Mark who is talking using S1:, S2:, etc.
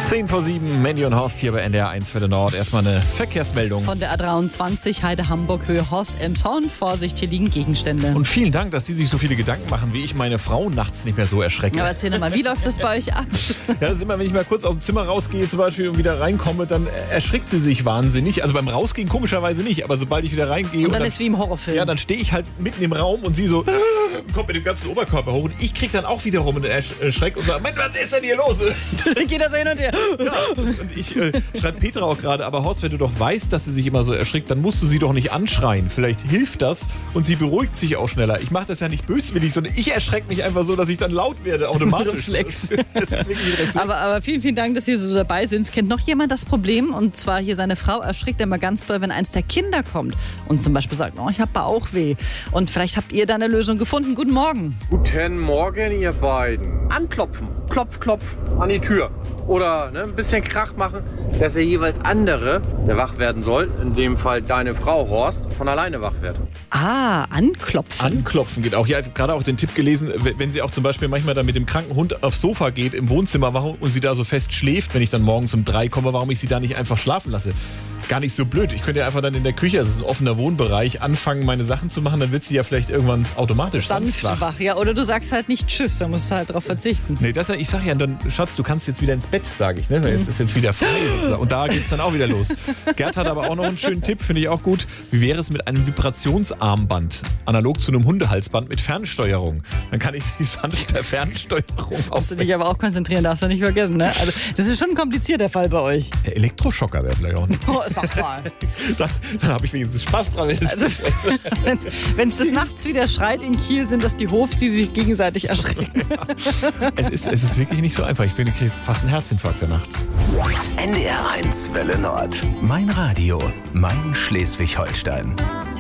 S1: 10:07, Mandy und Horst hier bei NDR 1 Welle Nord. Erstmal eine Verkehrsmeldung.
S2: Von der A23 Heide-Hamburg Höhe Horst-Elmshorn. Vorsicht, hier liegen Gegenstände.
S1: Und vielen Dank, dass die sich so viele Gedanken machen, wie ich meine Frau nachts nicht mehr so erschrecke.
S2: Aber erzähl doch mal, wie läuft das bei euch ab?
S1: Ja, das ist immer, wenn ich mal kurz aus dem Zimmer rausgehe zum Beispiel und wieder reinkomme, dann erschrickt sie sich wahnsinnig. Also beim Rausgehen komischerweise nicht, aber sobald ich wieder reingehe...
S2: Und dann ist wie im Horrorfilm.
S1: Ja, dann stehe ich halt mitten im Raum und sie so kommt mit dem ganzen Oberkörper hoch und ich krieg dann auch wiederum einen Schreck und sage, Mensch, was ist denn hier los?
S2: Geht das so hin und her.
S1: Ja, und ich schreibe Petra auch gerade, aber Horst, wenn du doch weißt, dass sie sich immer so erschrickt, dann musst du sie doch nicht anschreien. Vielleicht hilft das und sie beruhigt sich auch schneller. Ich mache das ja nicht böswillig, sondern ich erschrecke mich einfach so, dass ich dann laut werde, automatisch.
S2: Reflex.
S1: Das ist wirklich ein Reflex.
S2: Aber vielen, vielen Dank, dass Sie so dabei sind. Es kennt noch jemand das Problem, und zwar hier seine Frau erschrickt immer ganz doll, wenn eins der Kinder kommt und zum Beispiel sagt, oh, ich habe Bauchweh. Und vielleicht habt ihr da eine Lösung gefunden. Guten Morgen.
S3: Guten Morgen, ihr beiden. Anklopfen. Klopf, klopf an die Tür. Oder ein bisschen Krach machen, dass der jeweils andere, der wach werden soll, in dem Fall deine Frau, Horst, von alleine wach wird.
S2: Ah, anklopfen.
S1: Anklopfen geht auch. Ja, ich habe gerade auch den Tipp gelesen, wenn sie auch zum Beispiel manchmal dann mit dem kranken Hund aufs Sofa geht, im Wohnzimmer und sie da so fest schläft, wenn ich dann morgens um 3 komme, warum ich sie da nicht einfach schlafen lasse. Gar nicht so blöd. Ich könnte ja einfach dann in der Küche, das ist ein offener Wohnbereich, anfangen, meine Sachen zu machen, dann wird sie ja vielleicht irgendwann automatisch
S2: sanft wach. Ja, oder du sagst halt nicht Tschüss, dann musst du halt drauf verzichten.
S1: Nee, ich sag ja dann, Schatz, du kannst jetzt wieder ins Bett, sage ich, ne? Es ist jetzt wieder frei. Und da geht's dann auch wieder los. Gerd hat aber auch noch einen schönen Tipp, finde ich auch gut. Wie wäre es mit einem Vibrationsarmband, analog zu einem Hundehalsband mit Fernsteuerung? Dann kann ich die sanft per Fernsteuerung
S2: musst du dich aber auch konzentrieren, darfst du nicht vergessen, ne? Also, das ist schon ein komplizierter Fall bei euch.
S1: Der Elektroschocker wäre vielleicht auch nicht.
S2: Oh, sag mal.
S1: Dann habe ich wenigstens Spaß dran.
S2: Also, wenn es des Nachts wieder schreit in Kiel, sind das die Hofs, die sich gegenseitig erschrecken.
S1: Ja. Es ist wirklich nicht so einfach. Ich kriege fast einen Herzinfarkt der Nacht.
S4: NDR 1 Welle Nord. Mein Radio. Mein Schleswig-Holstein.